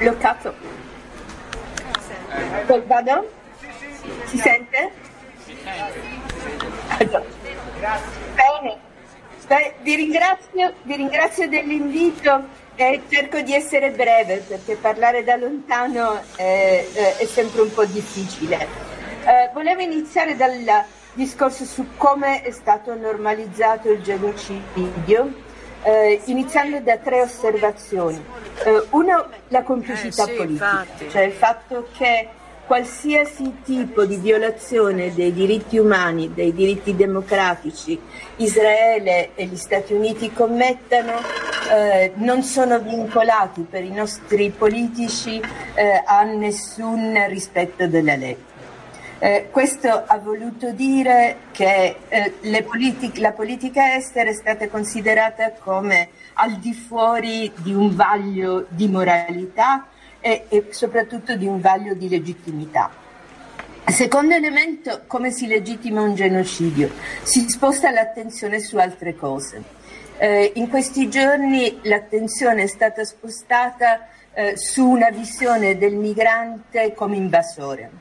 bloccato. Vado? Si sente? Bene. Vi ringrazio dell'invito e cerco di essere breve perché parlare da lontano è sempre un po' difficile. Volevo iniziare dal discorso su come è stato normalizzato il genocidio, iniziando da 3 osservazioni. Uno, la complicità politica, infatti. Cioè il fatto che qualsiasi tipo di violazione dei diritti umani, dei diritti democratici, Israele e gli Stati Uniti commettano, non sono vincolati per i nostri politici a nessun rispetto della legge. Questo ha voluto dire che la politica estera è stata considerata come al di fuori di un vaglio di moralità e soprattutto di un vaglio di legittimità. Secondo elemento, come si legittima un genocidio? Si sposta l'attenzione su altre cose. In questi giorni l'attenzione è stata spostata su una visione del migrante come invasore.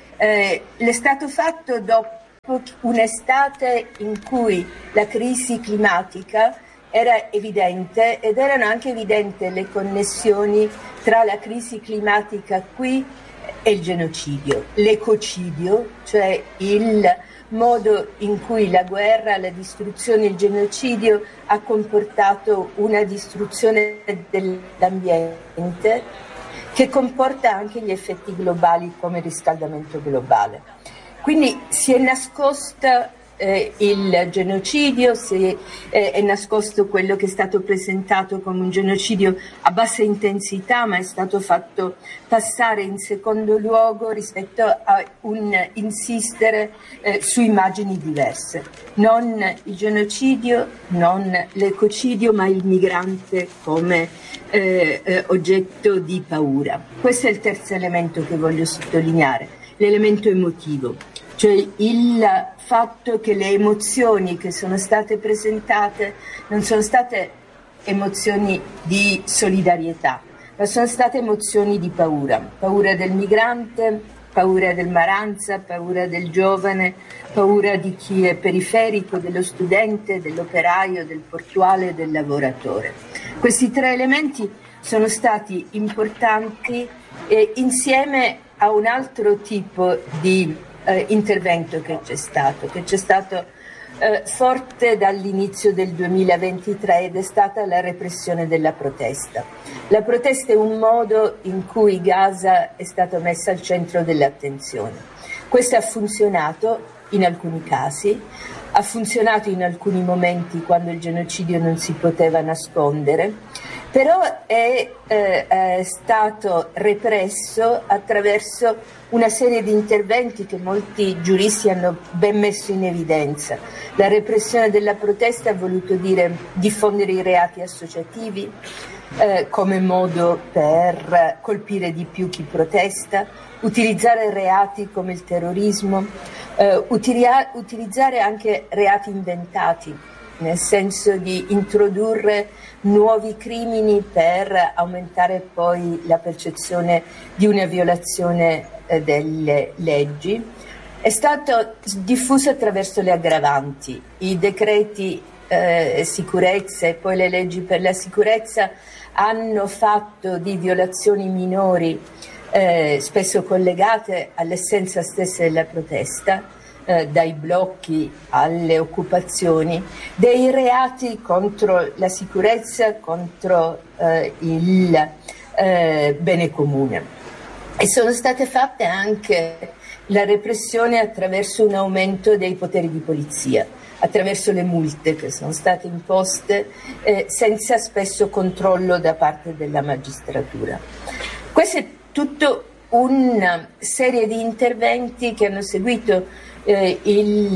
L'è stato fatto dopo un'estate in cui la crisi climatica era evidente ed erano anche evidenti le connessioni tra la crisi climatica qui e il genocidio, l'ecocidio, cioè il modo in cui la guerra, la distruzione, il genocidio ha comportato una distruzione dell'ambiente che comporta anche gli effetti globali come il riscaldamento globale. Quindi si è nascosta il genocidio, è nascosto quello che è stato presentato come un genocidio a bassa intensità, ma è stato fatto passare in secondo luogo rispetto a un insistere su immagini diverse. Non il genocidio, non l'ecocidio, ma il migrante come oggetto di paura. Questo è il terzo elemento che voglio sottolineare, l'elemento emotivo, cioè il fatto che le emozioni che sono state presentate non sono state emozioni di solidarietà, ma sono state emozioni di paura, paura del migrante, paura del Maranza, paura del giovane, paura di chi è periferico, dello studente, dell'operaio, del portuale, del lavoratore. Questi 3 elementi sono stati importanti insieme a un altro tipo di intervento che c'è stato forte dall'inizio del 2023 ed è stata la repressione della protesta. La protesta è un modo in cui Gaza è stata messa al centro dell'attenzione. Questo ha funzionato in alcuni casi, ha funzionato in alcuni momenti quando il genocidio non si poteva nascondere, però è stato represso attraverso una serie di interventi che molti giuristi hanno ben messo in evidenza. La repressione della protesta ha voluto dire diffondere i reati associativi come modo per colpire di più chi protesta, utilizzare reati come il terrorismo, utilizzare anche reati inventati, nel senso di introdurre nuovi crimini per aumentare poi la percezione di una violazione delle leggi. È stato diffuso attraverso le aggravanti, i decreti sicurezza e poi le leggi per la sicurezza hanno fatto di violazioni minori spesso collegate all'essenza stessa della protesta, dai blocchi alle occupazioni, dei reati contro la sicurezza, contro il bene comune. E sono state fatte anche la repressione attraverso un aumento dei poteri di polizia, attraverso le multe che sono state imposte senza spesso controllo da parte della magistratura. Questo è tutto una serie di interventi che hanno seguito il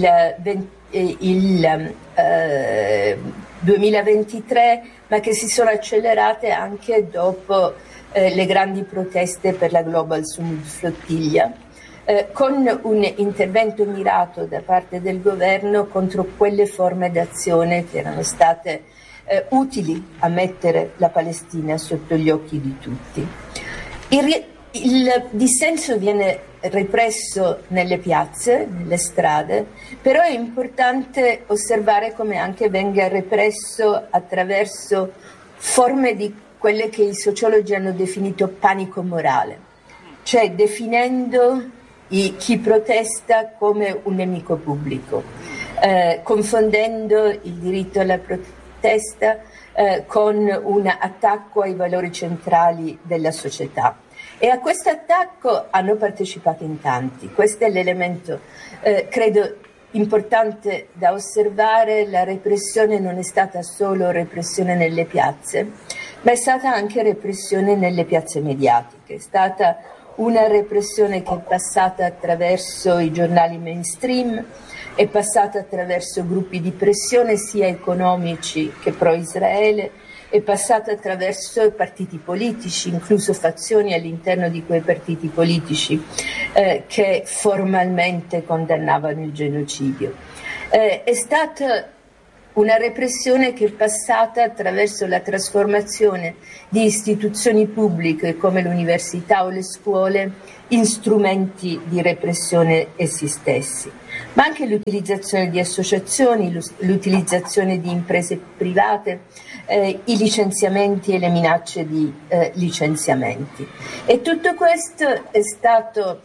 2023, ma che si sono accelerate anche dopo le grandi proteste per la Global Summit Flottiglia, con un intervento mirato da parte del governo contro quelle forme d'azione che erano state utili a mettere la Palestina sotto gli occhi di tutti. Il dissenso viene represso nelle piazze, nelle strade, però è importante osservare come anche venga represso attraverso forme di quelle che i sociologi hanno definito panico morale, cioè definendo chi protesta come un nemico pubblico, confondendo il diritto alla protesta con un attacco ai valori centrali della società. E a questo attacco hanno partecipato in tanti. Questo è l'elemento, credo, importante da osservare. La repressione non è stata solo repressione nelle piazze, ma è stata anche repressione nelle piazze mediatiche. È stata una repressione che è passata attraverso i giornali mainstream, è passata attraverso gruppi di pressione sia economici che pro-Israele, è passata attraverso i partiti politici, incluso fazioni all'interno di quei partiti politici che formalmente condannavano il genocidio. È stata una repressione che è passata attraverso la trasformazione di istituzioni pubbliche come l'università o le scuole in strumenti di repressione essi stessi, ma anche l'utilizzazione di associazioni, l'utilizzazione di imprese private, i licenziamenti e le minacce di licenziamenti. E tutto questo è stato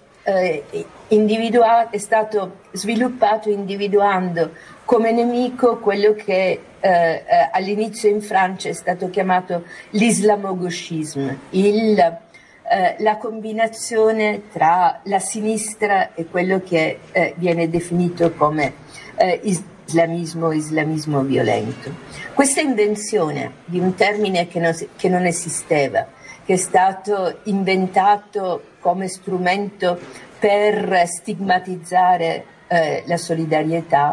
è stato sviluppato individuando come nemico quello che all'inizio in Francia è stato chiamato l'islamo-gauchisme, la combinazione tra la sinistra e quello che viene definito come islamismo violento. Questa invenzione di un termine che non esisteva, che è stato inventato come strumento per stigmatizzare la solidarietà,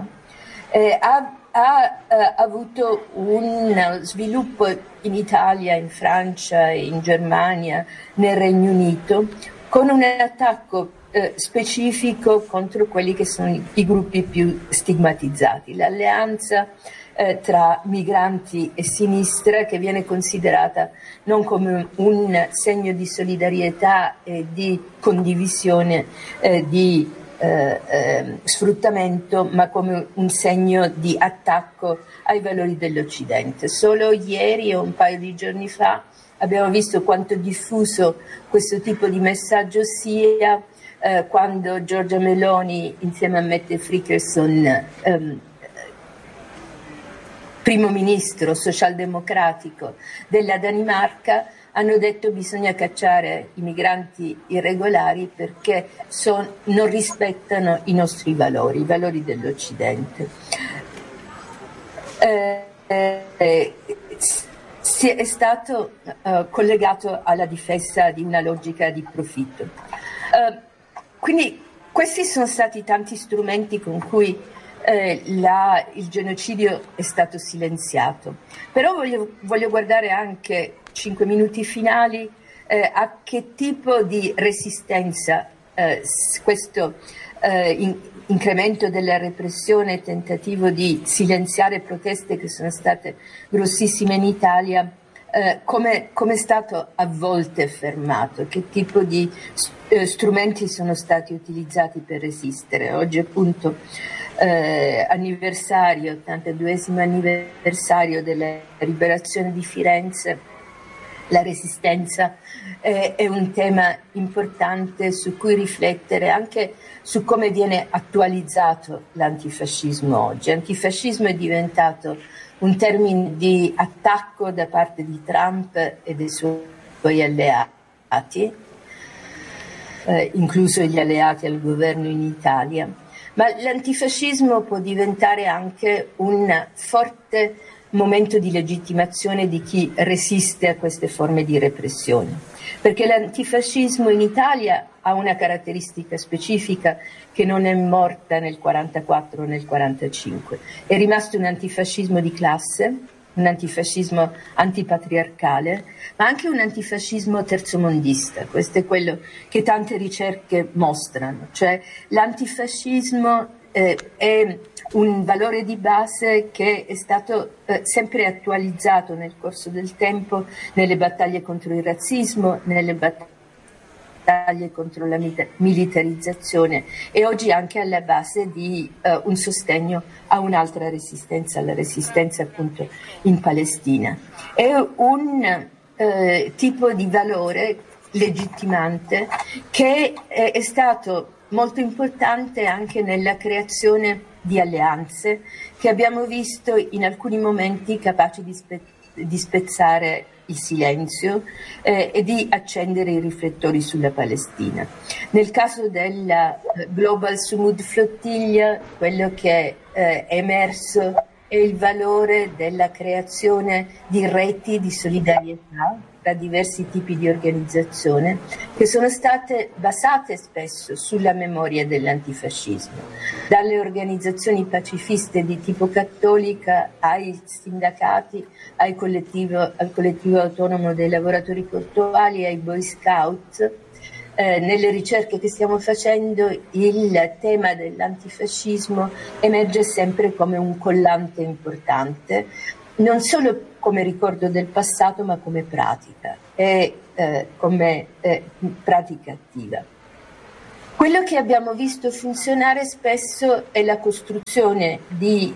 ha avuto un sviluppo in Italia, in Francia, in Germania, nel Regno Unito, con un attacco specifico contro quelli che sono i gruppi più stigmatizzati. L'alleanza tra migranti e sinistra, che viene considerata non come un segno di solidarietà e di condivisione di sfruttamento, ma come un segno di attacco ai valori dell'Occidente. Solo ieri o un paio di giorni fa abbiamo visto quanto diffuso questo tipo di messaggio sia quando Giorgia Meloni insieme a Mette Frederiksen, primo ministro socialdemocratico della Danimarca, hanno detto bisogna cacciare i migranti irregolari perché non rispettano i nostri valori, i valori dell'Occidente. È stato collegato alla difesa di una logica di profitto. Quindi questi sono stati tanti strumenti con cui il genocidio è stato silenziato. Però voglio guardare anche 5 minuti finali a che tipo di resistenza questo incremento della repressione, tentativo di silenziare proteste che sono state grossissime in Italia, come è stato a volte fermato, che tipo di strumenti sono stati utilizzati per resistere. Oggi appunto anniversario, 82esimo anniversario della liberazione di Firenze. La resistenza è un tema importante su cui riflettere, anche su come viene attualizzato l'antifascismo oggi. Antifascismo è diventato un termine di attacco da parte di Trump e dei suoi alleati, incluso gli alleati al governo in Italia, ma l'antifascismo può diventare anche un forte momento di legittimazione di chi resiste a queste forme di repressione, perché l'antifascismo in Italia ha una caratteristica specifica che non è morta nel 44 o nel 45, è rimasto un antifascismo di classe, un antifascismo antipatriarcale, ma anche un antifascismo terzomondista. Questo è quello che tante ricerche mostrano, cioè l'antifascismo è un valore di base che è stato sempre attualizzato nel corso del tempo nelle battaglie contro il razzismo, nelle battaglie battaglie contro la militarizzazione e oggi anche alla base di un sostegno a un'altra resistenza, la resistenza appunto in Palestina. È un tipo di valore legittimante che è stato molto importante anche nella creazione di alleanze che abbiamo visto in alcuni momenti capaci di spezzare il silenzio e di accendere i riflettori sulla Palestina. Nel caso della Global Sumud Flottiglia, quello che è emerso è il valore della creazione di reti di solidarietà tra diversi tipi di organizzazione che sono state basate spesso sulla memoria dell'antifascismo, dalle organizzazioni pacifiste di tipo cattolica ai sindacati, al collettivo autonomo dei lavoratori portuali, ai Boy Scout. Nelle ricerche che stiamo facendo il tema dell'antifascismo emerge sempre come un collante importante, non solo come ricordo del passato ma come pratica e come pratica attiva. Quello che abbiamo visto funzionare spesso è la costruzione di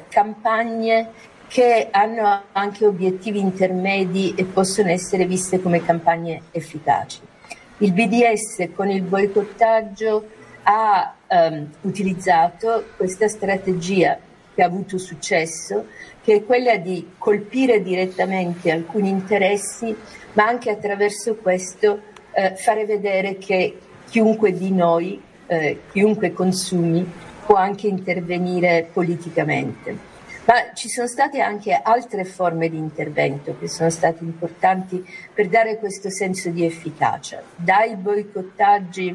campagne che hanno anche obiettivi intermedi e possono essere viste come campagne efficaci. Il BDS con il boicottaggio ha utilizzato questa strategia che ha avuto successo, che è quella di colpire direttamente alcuni interessi, ma anche attraverso questo fare vedere che chiunque di noi, chiunque consumi, può anche intervenire politicamente. Ma ci sono state anche altre forme di intervento che sono state importanti per dare questo senso di efficacia, dai boicottaggi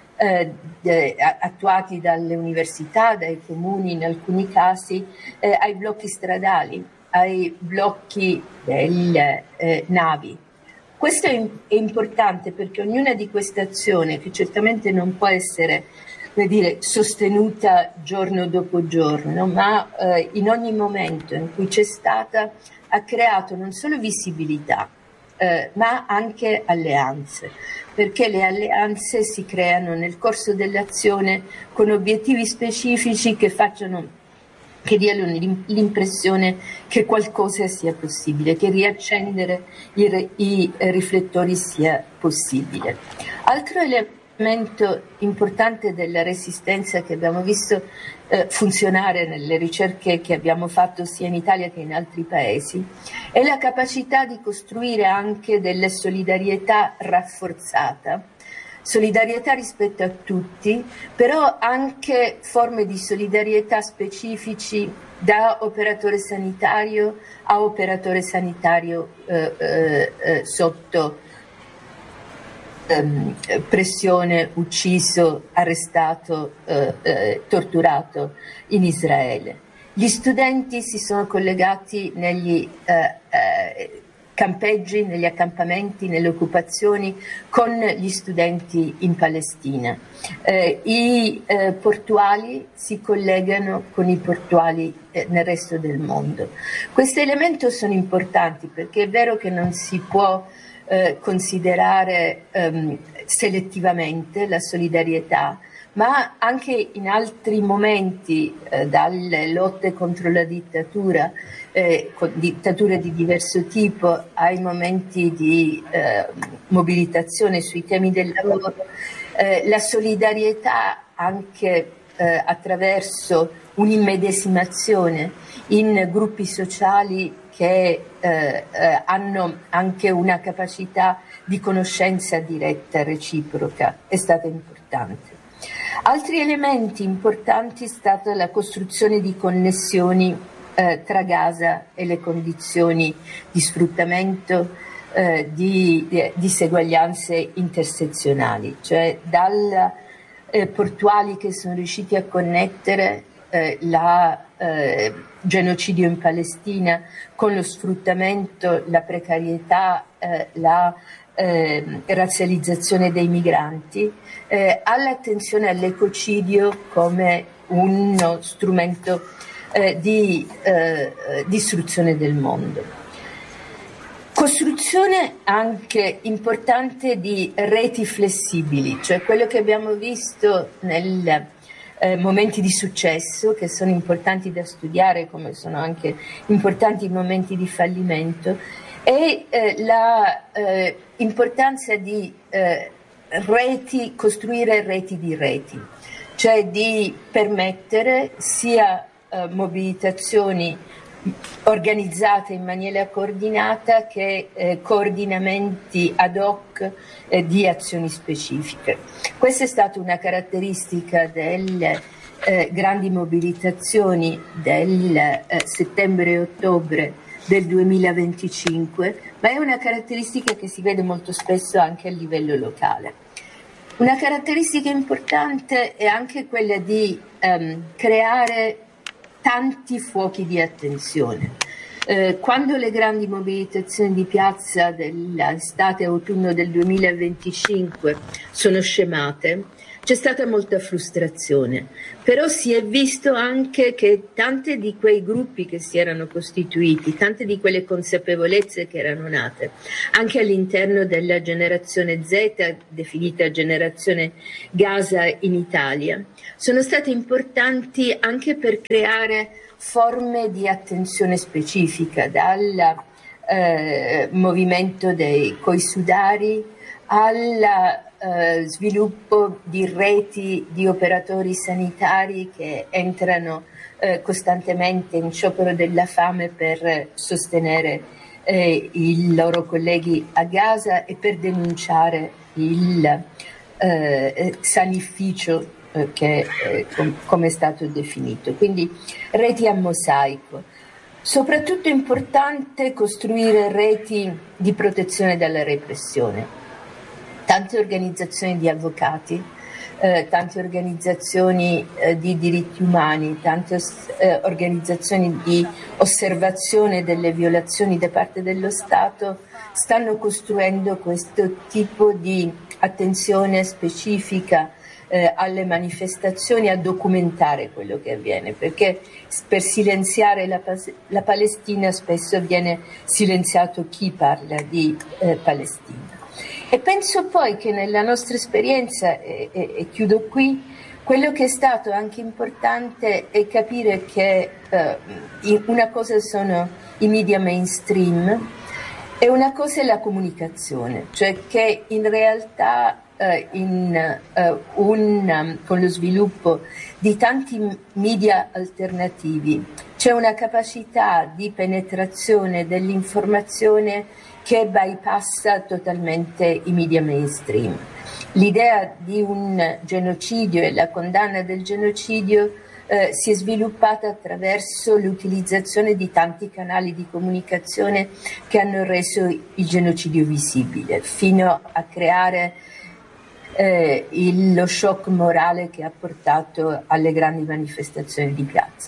attuati dalle università, dai comuni in alcuni casi, ai blocchi stradali, ai blocchi delle navi. Questo è importante perché ognuna di queste azioni, che certamente non può essere sostenuta giorno dopo giorno, ma in ogni momento in cui c'è stata ha creato non solo visibilità, ma anche alleanze, perché le alleanze si creano nel corso dell'azione con obiettivi specifici che diano l'impressione che qualcosa sia possibile, che riaccendere i riflettori sia possibile. Altro elemento importante della resistenza che abbiamo visto funzionare nelle ricerche che abbiamo fatto sia in Italia che in altri paesi è la capacità di costruire anche delle solidarietà rafforzata, solidarietà rispetto a tutti, però anche forme di solidarietà specifici da operatore sanitario a operatore sanitario sotto pressione, ucciso, arrestato, torturato in Israele. Gli studenti si sono collegati negli campeggi, negli accampamenti, nelle occupazioni con gli studenti in Palestina. I portuali si collegano con i portuali nel resto del mondo. Questi elementi sono importanti perché è vero che non si può considerare selettivamente la solidarietà, ma anche in altri momenti, dalle lotte contro la dittatura, dittature di diverso tipo, ai momenti di mobilitazione sui temi del lavoro, la solidarietà anche attraverso un'immedesimazione in gruppi sociali che hanno anche una capacità di conoscenza diretta, reciproca, è stata importante. Altri elementi importanti è stata la costruzione di connessioni tra Gaza e le condizioni di sfruttamento, di diseguaglianze intersezionali, cioè dal portuali che sono riusciti a connettere la genocidio in Palestina con lo sfruttamento, la precarietà, la razzializzazione dei migranti, all'attenzione all'ecocidio come uno strumento di distruzione del mondo. Costruzione anche importante di reti flessibili, cioè quello che abbiamo visto nel momenti di successo, che sono importanti da studiare, come sono anche importanti i momenti di fallimento, e l'importanza di costruire reti di reti, cioè di permettere sia mobilitazioni organizzate in maniera coordinata che coordinamenti ad hoc di azioni specifiche. Questa è stata una caratteristica delle grandi mobilitazioni del settembre e ottobre del 2025, ma è una caratteristica che si vede molto spesso anche a livello locale. Una caratteristica importante è anche quella di creare tanti fuochi di attenzione. Quando le grandi mobilitazioni di piazza dell'estate-autunno del 2025 sono scemate, c'è stata molta frustrazione, però si è visto anche che tante di quei gruppi che si erano costituiti, tante di quelle consapevolezze che erano nate, anche all'interno della generazione Z, definita generazione Gaza in Italia, sono state importanti anche per creare forme di attenzione specifica, dal movimento dei coisudari al sviluppo di reti di operatori sanitari che entrano costantemente in sciopero della fame per sostenere i loro colleghi a Gaza e per denunciare il sanificio come è stato definito. Quindi reti a mosaico. Soprattutto è importante costruire reti di protezione dalla repressione. Tante organizzazioni di avvocati, tante organizzazioni di diritti umani, tante organizzazioni di osservazione delle violazioni da parte dello Stato stanno costruendo questo tipo di attenzione specifica alle manifestazioni, a documentare quello che avviene, perché per silenziare la Palestina spesso viene silenziato chi parla di Palestina. E penso poi che nella nostra esperienza, e chiudo qui, quello che è stato anche importante è capire che una cosa sono i media mainstream e una cosa è la comunicazione, cioè che in realtà con lo sviluppo di tanti media alternativi c'è una capacità di penetrazione dell'informazione che bypassa totalmente i media mainstream. L'idea di un genocidio e la condanna del genocidio si è sviluppata attraverso l'utilizzazione di tanti canali di comunicazione che hanno reso il genocidio visibile, fino a creare lo shock morale che ha portato alle grandi manifestazioni di piazza.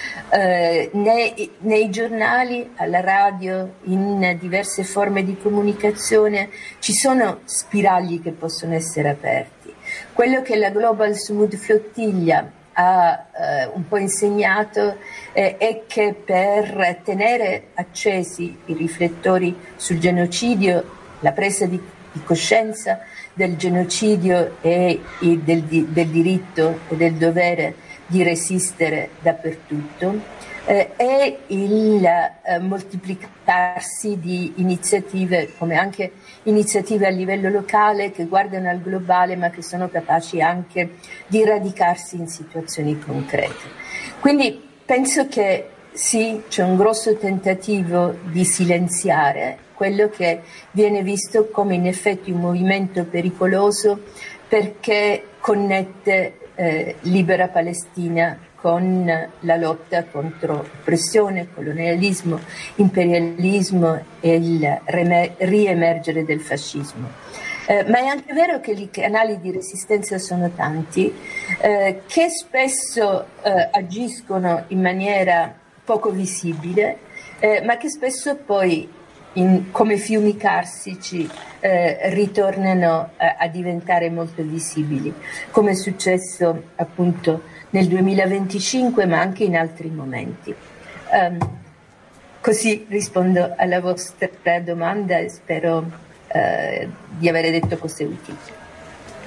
Nei giornali, alla radio, in diverse forme di comunicazione ci sono spiragli che possono essere aperti. Quello che la Global Smooth Flotilla ha un po' insegnato è che per tenere accesi i riflettori sul genocidio, la presa di coscienza del genocidio e del diritto e del dovere di resistere dappertutto, e il moltiplicarsi di iniziative, come anche iniziative a livello locale che guardano al globale ma che sono capaci anche di radicarsi in situazioni concrete. Quindi penso che sì, c'è un grosso tentativo di silenziare quello che viene visto come in effetti un movimento pericoloso, perché connette Libera Palestina con la lotta contro oppressione, colonialismo, imperialismo e il riemergere del fascismo. Ma è anche vero che i canali di resistenza sono tanti, che spesso agiscono in maniera poco visibile, ma che spesso poi come fiumi carsici ritornano a diventare molto visibili, come è successo appunto nel 2025, ma anche in altri momenti. Così rispondo alla vostra domanda e spero di aver detto cose utili.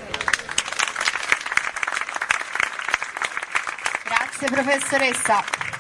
Grazie professoressa.